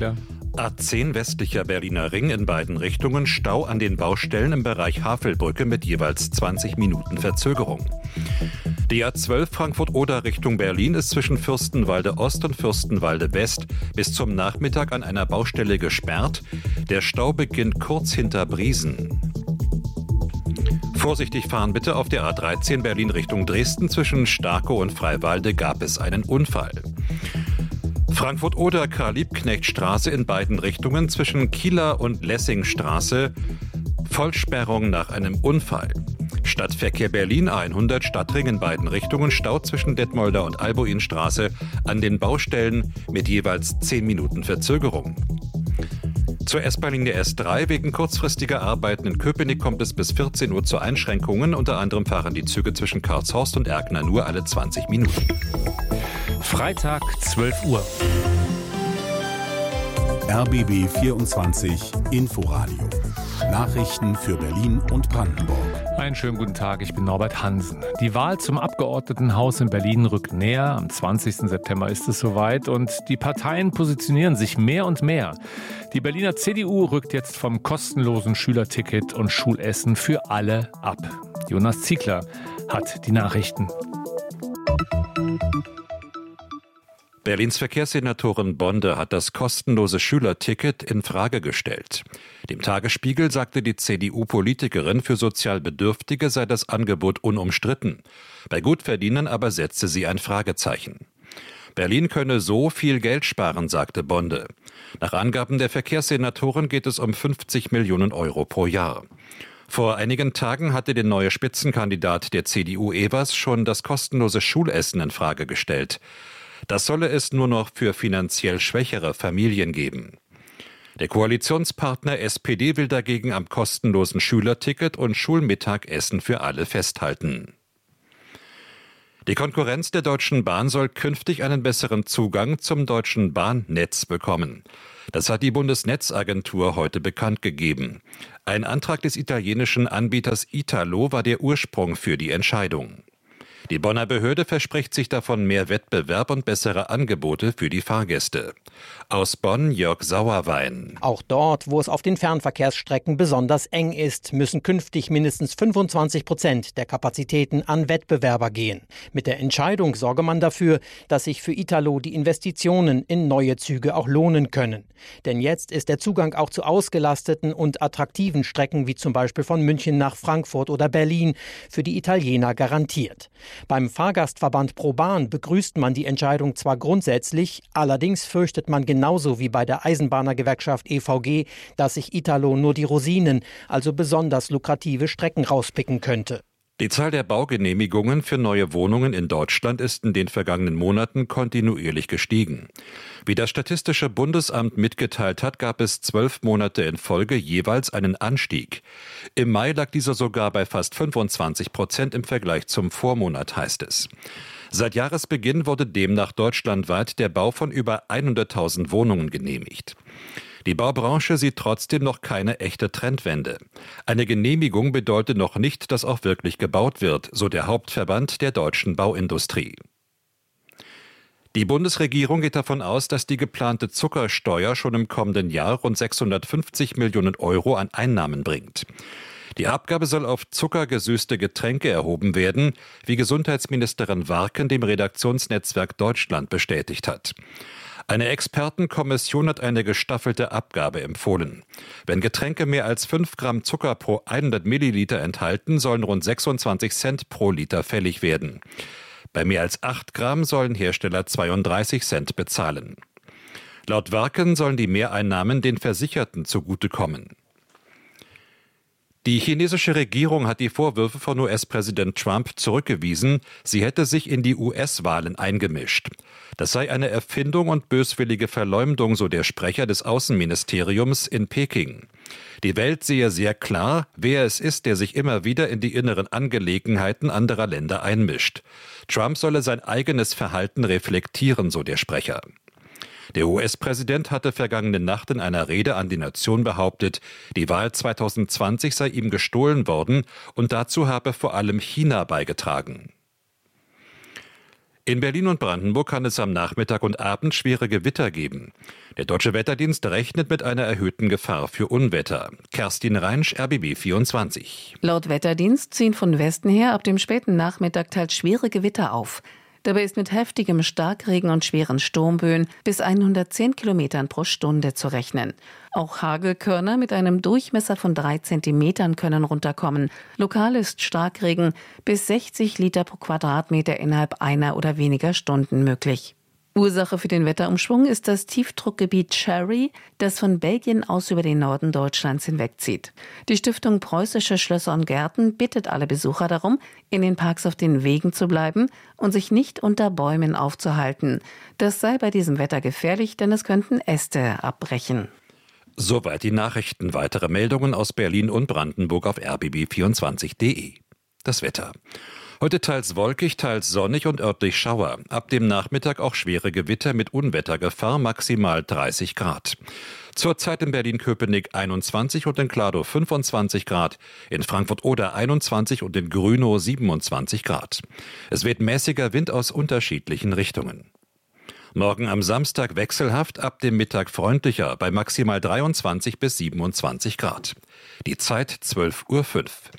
A zehn westlicher Berliner Ring in beiden Richtungen, Stau an den Baustellen im Bereich Havelbrücke mit jeweils zwanzig Minuten Verzögerung. Die A zwölf Frankfurt-Oder Richtung Berlin ist zwischen Fürstenwalde Ost und Fürstenwalde West bis zum Nachmittag an einer Baustelle gesperrt. Der Stau beginnt kurz hinter Briesen. Vorsichtig fahren bitte auf der A dreizehn Berlin Richtung Dresden. Zwischen Starkow und Freiwalde gab es einen Unfall. Frankfurt-Oder Karl-Liebknecht-Straße in beiden Richtungen zwischen Kieler und Lessingstraße. Vollsperrung nach einem Unfall. Stadtverkehr Berlin A hundert Stadtring in beiden Richtungen, Stau zwischen Detmolder und Albuinstraße an den Baustellen mit jeweils zehn Minuten Verzögerung. Zur S-Bahn-Linie S drei wegen kurzfristiger Arbeiten in Köpenick kommt es bis vierzehn Uhr zu Einschränkungen. Unter anderem fahren die Züge zwischen Karlshorst und Erkner nur alle zwanzig Minuten. Freitag, zwölf Uhr. R B B vierundzwanzig Inforadio. Nachrichten für Berlin und Brandenburg. Einen schönen guten Tag, ich bin Norbert Hansen. Die Wahl zum Abgeordnetenhaus in Berlin rückt näher. Am zwanzigsten September ist es soweit und die Parteien positionieren sich mehr und mehr. Die Berliner C D U rückt jetzt vom kostenlosen Schülerticket und Schulessen für alle ab. Jonas Ziegler hat die Nachrichten. Berlins Verkehrssenatorin Bonde hat das kostenlose Schülerticket in Frage gestellt. Dem Tagesspiegel sagte die C D U-Politikerin, für sozial Bedürftige sei das Angebot unumstritten. Bei Gutverdienern aber setzte sie ein Fragezeichen. Berlin könne so viel Geld sparen, sagte Bonde. Nach Angaben der Verkehrssenatorin geht es um fünfzig Millionen Euro pro Jahr. Vor einigen Tagen hatte der neue Spitzenkandidat der C D U Evers schon das kostenlose Schulessen in Frage gestellt. Das solle es nur noch für finanziell schwächere Familien geben. Der Koalitionspartner S P D will dagegen am kostenlosen Schülerticket und Schulmittagessen für alle festhalten. Die Konkurrenz der Deutschen Bahn soll künftig einen besseren Zugang zum deutschen Bahnnetz bekommen. Das hat die Bundesnetzagentur heute bekannt gegeben. Ein Antrag des italienischen Anbieters Italo war der Ursprung für die Entscheidung. Die Bonner Behörde verspricht sich davon mehr Wettbewerb und bessere Angebote für die Fahrgäste. Aus Bonn Jörg Sauerwein. Auch dort, wo es auf den Fernverkehrsstrecken besonders eng ist, müssen künftig mindestens fünfundzwanzig Prozent der Kapazitäten an Wettbewerber gehen. Mit der Entscheidung sorge man dafür, dass sich für Italo die Investitionen in neue Züge auch lohnen können. Denn jetzt ist der Zugang auch zu ausgelasteten und attraktiven Strecken wie zum Beispiel von München nach Frankfurt oder Berlin für die Italiener garantiert. Beim Fahrgastverband ProBahn begrüßt man die Entscheidung zwar grundsätzlich, allerdings fürchtet man genauso wie bei der Eisenbahnergewerkschaft E V G, dass sich Italo nur die Rosinen, also besonders lukrative Strecken rauspicken könnte. Die Zahl der Baugenehmigungen für neue Wohnungen in Deutschland ist in den vergangenen Monaten kontinuierlich gestiegen. Wie das Statistische Bundesamt mitgeteilt hat, gab es zwölf Monate in Folge jeweils einen Anstieg. Im Mai lag dieser sogar bei fast fünfundzwanzig Prozent im Vergleich zum Vormonat, heißt es. Seit Jahresbeginn wurde demnach deutschlandweit der Bau von über hunderttausend Wohnungen genehmigt. Die Baubranche sieht trotzdem noch keine echte Trendwende. Eine Genehmigung bedeutet noch nicht, dass auch wirklich gebaut wird, so der Hauptverband der deutschen Bauindustrie. Die Bundesregierung geht davon aus, dass die geplante Zuckersteuer schon im kommenden Jahr rund sechshundertfünfzig Millionen Euro an Einnahmen bringt. Die Abgabe soll auf zuckergesüßte Getränke erhoben werden, wie Gesundheitsministerin Warken dem Redaktionsnetzwerk Deutschland bestätigt hat. Eine Expertenkommission hat eine gestaffelte Abgabe empfohlen. Wenn Getränke mehr als fünf Gramm Zucker pro hundert Milliliter enthalten, sollen rund sechsundzwanzig Cent pro Liter fällig werden. Bei mehr als acht Gramm sollen Hersteller zweiunddreißig Cent bezahlen. Laut Warken sollen die Mehreinnahmen den Versicherten zugutekommen. Die chinesische Regierung hat die Vorwürfe von U S-Präsident Trump zurückgewiesen, sie hätte sich in die U S-Wahlen eingemischt. Das sei eine Erfindung und böswillige Verleumdung, so der Sprecher des Außenministeriums in Peking. Die Welt sehe sehr klar, wer es ist, der sich immer wieder in die inneren Angelegenheiten anderer Länder einmischt. Trump solle sein eigenes Verhalten reflektieren, so der Sprecher. Der U S-Präsident hatte vergangene Nacht in einer Rede an die Nation behauptet, die Wahl zweitausendzwanzig sei ihm gestohlen worden und dazu habe vor allem China beigetragen. In Berlin und Brandenburg kann es am Nachmittag und Abend schwere Gewitter geben. Der Deutsche Wetterdienst rechnet mit einer erhöhten Gefahr für Unwetter. Kerstin Reinsch, R B B vierundzwanzig. Laut Wetterdienst ziehen von Westen her ab dem späten Nachmittag teils schwere Gewitter auf. Dabei ist mit heftigem Starkregen und schweren Sturmböen bis hundertzehn Kilometern pro Stunde zu rechnen. Auch Hagelkörner mit einem Durchmesser von drei Zentimetern können runterkommen. Lokal ist Starkregen bis sechzig Liter pro Quadratmeter innerhalb einer oder weniger Stunden möglich. Ursache für den Wetterumschwung ist das Tiefdruckgebiet Cherry, das von Belgien aus über den Norden Deutschlands hinwegzieht. Die Stiftung Preußische Schlösser und Gärten bittet alle Besucher darum, in den Parks auf den Wegen zu bleiben und sich nicht unter Bäumen aufzuhalten. Das sei bei diesem Wetter gefährlich, denn es könnten Äste abbrechen. Soweit die Nachrichten. Weitere Meldungen aus Berlin und Brandenburg auf r b b vierundzwanzig punkt d e. Das Wetter. Heute teils wolkig, teils sonnig und örtlich Schauer. Ab dem Nachmittag auch schwere Gewitter mit Unwettergefahr, maximal dreißig Grad. Zurzeit in Berlin-Köpenick einundzwanzig und in Kladow fünfundzwanzig Grad, in Frankfurt-Oder einundzwanzig und in Grünow siebenundzwanzig Grad. Es weht mäßiger Wind aus unterschiedlichen Richtungen. Morgen am Samstag wechselhaft, ab dem Mittag freundlicher, bei maximal dreiundzwanzig bis siebenundzwanzig Grad. Die Zeit zwölf Uhr fünf.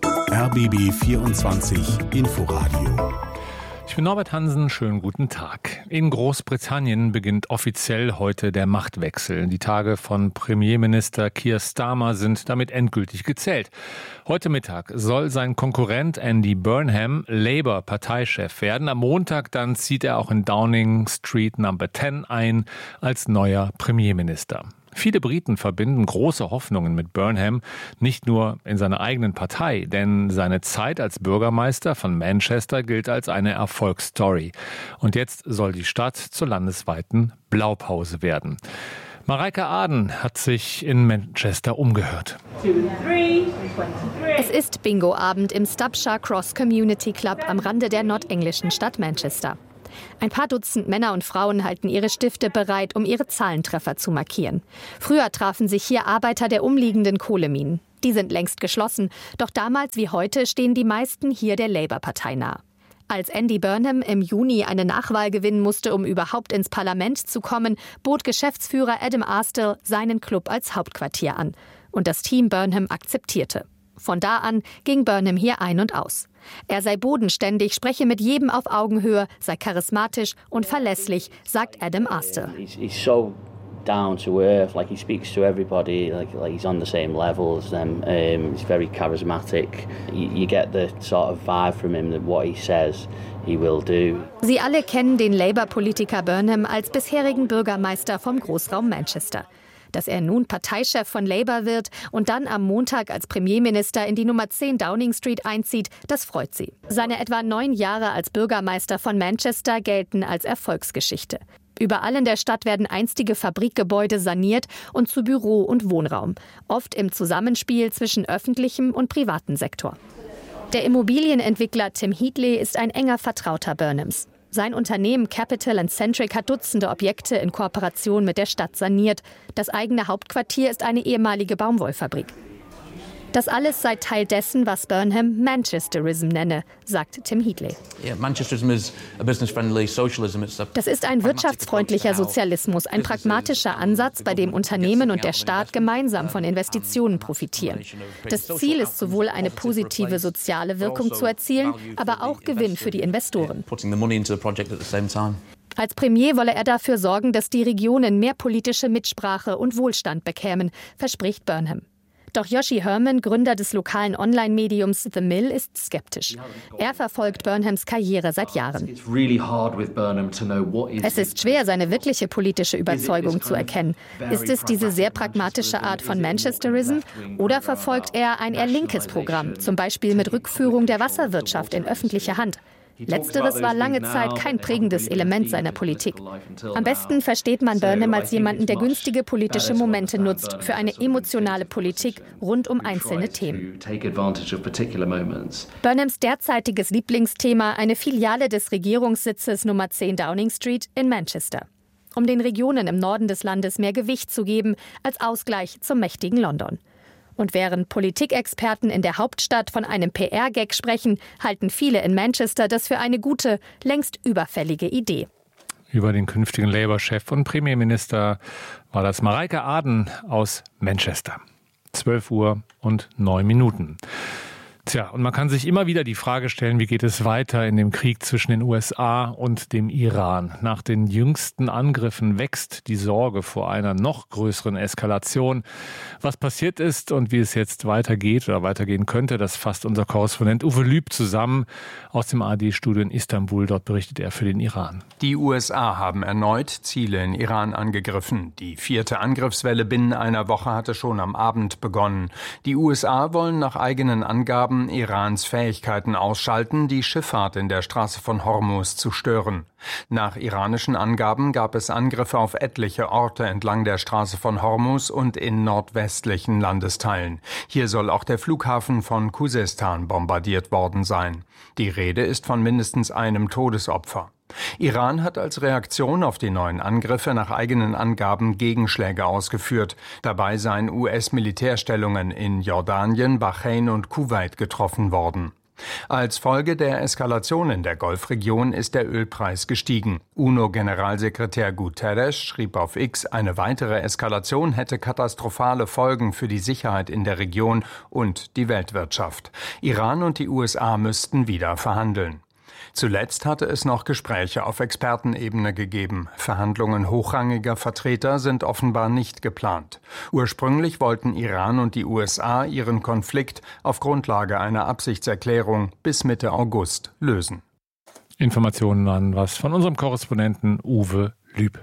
R B B vierundzwanzig Inforadio. Ich bin Norbert Hansen, schönen guten Tag. In Großbritannien beginnt offiziell heute der Machtwechsel. Die Tage von Premierminister Keir Starmer sind damit endgültig gezählt. Heute Mittag soll sein Konkurrent Andy Burnham Labour-Parteichef werden. Am Montag dann zieht er auch in Downing Street Number zehn ein als neuer Premierminister. Viele Briten verbinden große Hoffnungen mit Burnham, nicht nur in seiner eigenen Partei, denn seine Zeit als Bürgermeister von Manchester gilt als eine Erfolgsstory. Und jetzt soll die Stadt zur landesweiten Blaupause werden. Mareike Aden hat sich in Manchester umgehört. Es ist Bingo-Abend im Stubshire Cross Community Club am Rande der nordenglischen Stadt Manchester. Ein paar Dutzend Männer und Frauen halten ihre Stifte bereit, um ihre Zahlentreffer zu markieren. Früher trafen sich hier Arbeiter der umliegenden Kohleminen. Die sind längst geschlossen, doch damals wie heute stehen die meisten hier der Labour-Partei nah. Als Andy Burnham im Juni eine Nachwahl gewinnen musste, um überhaupt ins Parlament zu kommen, bot Geschäftsführer Adam Astill seinen Club als Hauptquartier an. Und das Team Burnham akzeptierte. Von da an ging Burnham hier ein und aus. Er sei bodenständig, spreche mit jedem auf Augenhöhe, sei charismatisch und verlässlich, sagt Adam Astill. Down to earth, like he speaks to everybody, like, like he's on the same level as them. Um, he's very charismatic. You, you get the sort of vibe from him that what he says he will do. Sie alle kennen den Labour-Politiker Burnham als bisherigen Bürgermeister vom Großraum Manchester. Dass er nun Parteichef von Labour wird und dann am Montag als Premierminister in die Nummer zehn Downing Street einzieht, das freut sie. Seine etwa neun Jahre als Bürgermeister von Manchester gelten als Erfolgsgeschichte. Überall in der Stadt werden einstige Fabrikgebäude saniert und zu Büro- und Wohnraum. Oft im Zusammenspiel zwischen öffentlichem und privatem Sektor. Der Immobilienentwickler Tim Heatley ist ein enger Vertrauter Burnhams. Sein Unternehmen Capital and Centric hat Dutzende Objekte in Kooperation mit der Stadt saniert. Das eigene Hauptquartier ist eine ehemalige Baumwollfabrik. Das alles sei Teil dessen, was Burnham Manchesterism nenne, sagt Tim Heatley. Das ist ein wirtschaftsfreundlicher Sozialismus, ein pragmatischer Ansatz, bei dem Unternehmen und der Staat gemeinsam von Investitionen profitieren. Das Ziel ist sowohl eine positive soziale Wirkung zu erzielen, aber auch Gewinn für die Investoren. Als Premier wolle er dafür sorgen, dass die Regionen mehr politische Mitsprache und Wohlstand bekämen, verspricht Burnham. Doch Yoshi Herman, Gründer des lokalen Online-Mediums The Mill, ist skeptisch. Er verfolgt Burnhams Karriere seit Jahren. Es ist schwer, seine wirkliche politische Überzeugung zu erkennen. Ist es diese sehr pragmatische Art von Manchesterism oder verfolgt er ein eher linkes Programm, zum Beispiel mit Rückführung der Wasserwirtschaft in öffentliche Hand? Letzteres war lange Zeit kein prägendes Element seiner Politik. Am besten versteht man Burnham als jemanden, der günstige politische Momente nutzt für eine emotionale Politik rund um einzelne Themen. Burnhams derzeitiges Lieblingsthema, eine Filiale des Regierungssitzes Nummer zehn Downing Street in Manchester. Um den Regionen im Norden des Landes mehr Gewicht zu geben als Ausgleich zum mächtigen London. Und während Politikexperten in der Hauptstadt von einem P R-Gag sprechen, halten viele in Manchester das für eine gute, längst überfällige Idee. Über den künftigen Labour-Chef und Premierminister war das Mareike Aden aus Manchester. zwölf Uhr und neun Minuten. Tja, und man kann sich immer wieder die Frage stellen, wie geht es weiter in dem Krieg zwischen den U S A und dem Iran? Nach den jüngsten Angriffen wächst die Sorge vor einer noch größeren Eskalation. Was passiert ist und wie es jetzt weitergeht oder weitergehen könnte, das fasst unser Korrespondent Uwe Lüb zusammen aus dem A R D-Studio in Istanbul. Dort berichtet er für den Iran. Die U S A haben erneut Ziele in Iran angegriffen. Die vierte Angriffswelle binnen einer Woche hatte schon am Abend begonnen. Die U S A wollen nach eigenen Angaben Irans Fähigkeiten ausschalten, die Schifffahrt in der Straße von Hormuz zu stören. Nach iranischen Angaben gab es Angriffe auf etliche Orte entlang der Straße von Hormuz und in nordwestlichen Landesteilen. Hier soll auch der Flughafen von Khuzestan bombardiert worden sein. Die Rede ist von mindestens einem Todesopfer. Iran hat als Reaktion auf die neuen Angriffe nach eigenen Angaben Gegenschläge ausgeführt. Dabei seien U S-Militärstellungen in Jordanien, Bahrain und Kuwait getroffen worden. Als Folge der Eskalation in der Golfregion ist der Ölpreis gestiegen. UNO-Generalsekretär Guterres schrieb auf X, eine weitere Eskalation hätte katastrophale Folgen für die Sicherheit in der Region und die Weltwirtschaft. Iran und die U S A müssten wieder verhandeln. Zuletzt hatte es noch Gespräche auf Expertenebene gegeben. Verhandlungen hochrangiger Vertreter sind offenbar nicht geplant. Ursprünglich wollten Iran und die U S A ihren Konflikt auf Grundlage einer Absichtserklärung bis Mitte August lösen. Informationen waren was von unserem Korrespondenten Uwe Lüb.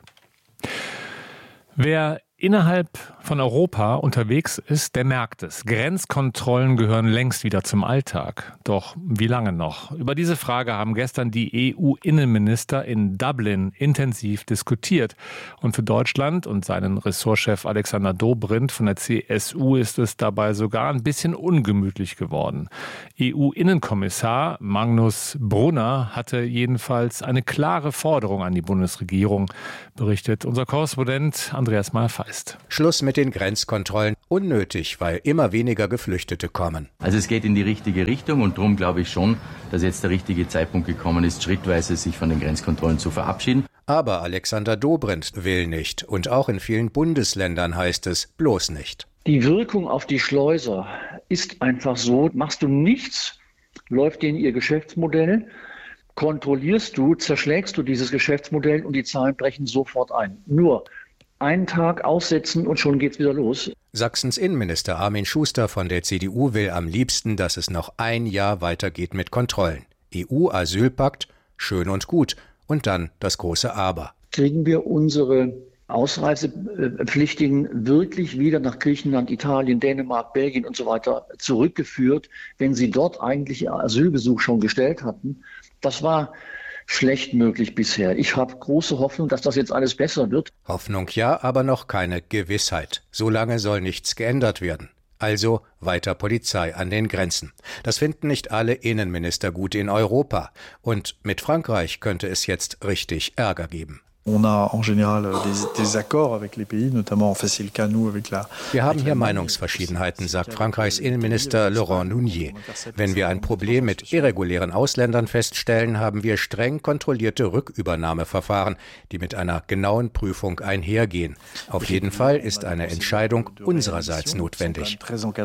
Wer innerhalb von Europa unterwegs ist, der merkt es. Grenzkontrollen gehören längst wieder zum Alltag. Doch wie lange noch? Über diese Frage haben gestern die E U-Innenminister in Dublin intensiv diskutiert. Und für Deutschland und seinen Ressortchef Alexander Dobrindt von der C S U ist es dabei sogar ein bisschen ungemütlich geworden. E U-Innenkommissar Magnus Brunner hatte jedenfalls eine klare Forderung an die Bundesregierung, berichtet unser Korrespondent Andreas Malfeist. Schluss mit den Grenzkontrollen. Unnötig, weil immer weniger Geflüchtete kommen. Also es geht in die richtige Richtung und darum glaube ich schon, dass jetzt der richtige Zeitpunkt gekommen ist, schrittweise sich von den Grenzkontrollen zu verabschieden. Aber Alexander Dobrindt will nicht. Und auch in vielen Bundesländern heißt es bloß nicht. Die Wirkung auf die Schleuser ist einfach so, machst du nichts, läuft denen ihr Geschäftsmodell, kontrollierst du, zerschlägst du dieses Geschäftsmodell und die Zahlen brechen sofort ein. Nur einen Tag aussetzen und schon geht's wieder los. Sachsens Innenminister Armin Schuster von der C D U will am liebsten, dass es noch ein Jahr weitergeht mit Kontrollen. E U-Asylpakt, schön und gut. Und dann das große Aber. Kriegen wir unsere Ausreisepflichtigen wirklich wieder nach Griechenland, Italien, Dänemark, Belgien und so weiter zurückgeführt, wenn sie dort eigentlich ihr Asylgesuch schon gestellt hatten? Das war schlecht möglich bisher. Ich habe große Hoffnung, dass das jetzt alles besser wird. Hoffnung ja, aber noch keine Gewissheit. Solange soll nichts geändert werden. Also weiter Polizei an den Grenzen. Das finden nicht alle Innenminister gut in Europa. Und mit Frankreich könnte es jetzt richtig Ärger geben. Wir haben hier Meinungsverschiedenheiten, sagt Frankreichs Innenminister Laurent Nunez. Wenn wir ein Problem mit irregulären Ausländern feststellen, haben wir streng kontrollierte Rückübernahmeverfahren, die mit einer genauen Prüfung einhergehen. Auf jeden Fall ist eine Entscheidung unsererseits notwendig.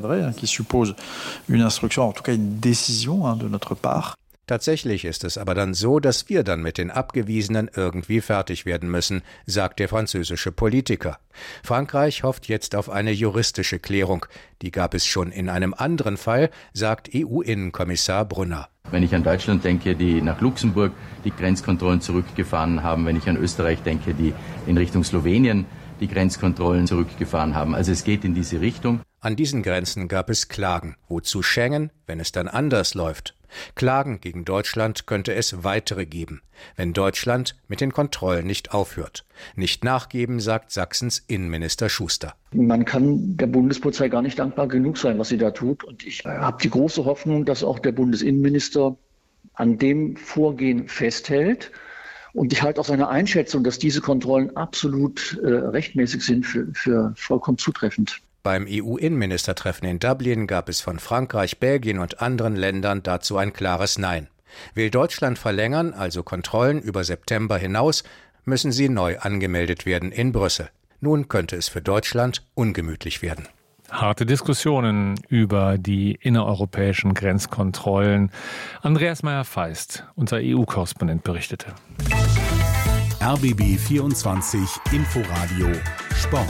Tatsächlich ist es aber dann so, dass wir dann mit den Abgewiesenen irgendwie fertig werden müssen, sagt der französische Politiker. Frankreich hofft jetzt auf eine juristische Klärung. Die gab es schon in einem anderen Fall, sagt E U-Innenkommissar Brunner. Wenn ich an Deutschland denke, die nach Luxemburg die Grenzkontrollen zurückgefahren haben, wenn ich an Österreich denke, die in Richtung Slowenien die Grenzkontrollen zurückgefahren haben. Also es geht in diese Richtung. An diesen Grenzen gab es Klagen. Wozu Schengen, wenn es dann anders läuft? Klagen gegen Deutschland könnte es weitere geben, wenn Deutschland mit den Kontrollen nicht aufhört. Nicht nachgeben, sagt Sachsens Innenminister Schuster. Man kann der Bundespolizei gar nicht dankbar genug sein, was sie da tut. Und ich habe die große Hoffnung, dass auch der Bundesinnenminister an dem Vorgehen festhält. Und ich halte auch seine Einschätzung, dass diese Kontrollen absolut äh, rechtmäßig sind, für, für vollkommen zutreffend. Beim E U-Innenministertreffen in Dublin gab es von Frankreich, Belgien und anderen Ländern dazu ein klares Nein. Will Deutschland verlängern, also Kontrollen über September hinaus, müssen sie neu angemeldet werden in Brüssel. Nun könnte es für Deutschland ungemütlich werden. Harte Diskussionen über die innereuropäischen Grenzkontrollen. Andreas Meyer-Feist, unser E U-Korrespondent, berichtete. R B B vierundzwanzig Inforadio Sport.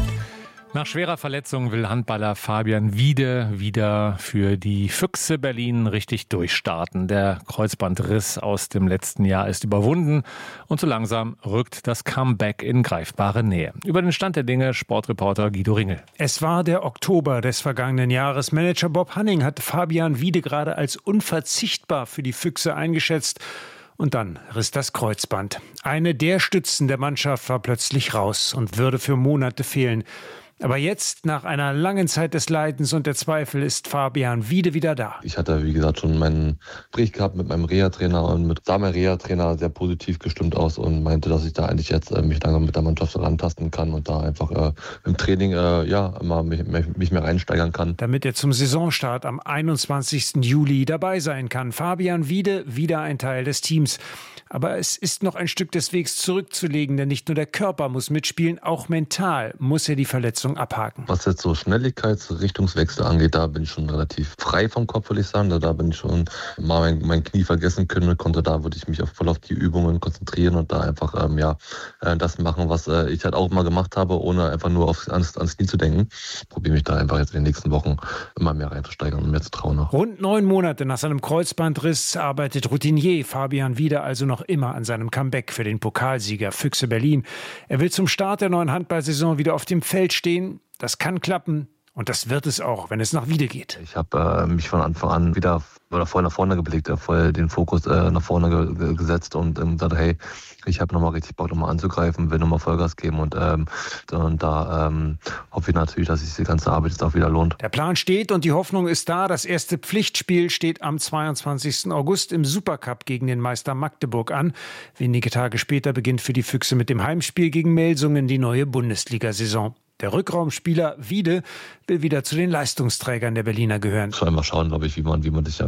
Nach schwerer Verletzung will Handballer Fabian Wiede wieder für die Füchse Berlin richtig durchstarten. Der Kreuzbandriss aus dem letzten Jahr ist überwunden und so langsam rückt das Comeback in greifbare Nähe. Über den Stand der Dinge Sportreporter Guido Ringel. Es war der Oktober des vergangenen Jahres. Manager Bob Hanning hat Fabian Wiede gerade als unverzichtbar für die Füchse eingeschätzt. Und dann riss das Kreuzband. Eine der Stützen der Mannschaft war plötzlich raus und würde für Monate fehlen. Aber jetzt, nach einer langen Zeit des Leidens und der Zweifel, ist Fabian Wiede wieder da. Ich hatte, wie gesagt, schon mein Gespräch gehabt mit meinem Reha-Trainer und mit seinem Reha-Trainer sehr positiv gestimmt aus und meinte, dass ich da eigentlich jetzt äh, mich langsam mit der Mannschaft rantasten kann und da einfach äh, im Training äh, ja immer mich, mich mehr reinsteigern kann. Damit er zum Saisonstart am einundzwanzigsten Juli dabei sein kann. Fabian Wiede wieder ein Teil des Teams. Aber es ist noch ein Stück des Wegs zurückzulegen, denn nicht nur der Körper muss mitspielen, auch mental muss er die Verletzung abhaken. Was jetzt so Schnelligkeitsrichtungswechsel angeht, da bin ich schon relativ frei vom Kopf, würde ich sagen. Da, da bin ich schon mal mein, mein Knie vergessen können, konnte da würde ich mich auf, voll auf die Übungen konzentrieren und da einfach ähm, ja äh, das machen, was äh, ich halt auch mal gemacht habe, ohne einfach nur aufs, ans, ans Knie zu denken. Probiere mich da einfach jetzt in den nächsten Wochen immer mehr reinzusteigern und mehr zu trauen. Noch. Rund neun Monate nach seinem Kreuzbandriss arbeitet Routinier Fabian Wiede also noch immer an seinem Comeback für den Pokalsieger Füchse Berlin. Er will zum Start der neuen Handballsaison wieder auf dem Feld stehen. Das kann klappen und das wird es auch, wenn es nach Wiede geht. Ich habe äh, mich von Anfang an wieder oder voll nach vorne geblickt, äh, voll den Fokus äh, nach vorne ge- ge- gesetzt und ähm, gesagt, hey, ich habe nochmal richtig Bock, nochmal anzugreifen, will nochmal Vollgas geben und, ähm, und da ähm, hoffe ich natürlich, dass sich die ganze Arbeit jetzt auch wieder lohnt. Der Plan steht und die Hoffnung ist da. Das erste Pflichtspiel steht am zweiundzwanzigsten August im Supercup gegen den Meister Magdeburg an. Wenige Tage später beginnt für die Füchse mit dem Heimspiel gegen Melsungen die neue Bundesliga-Saison. Der Rückraumspieler Wiede will wieder zu den Leistungsträgern der Berliner gehören. Ich soll mal schauen, glaube ich, wie man, wie man sich ja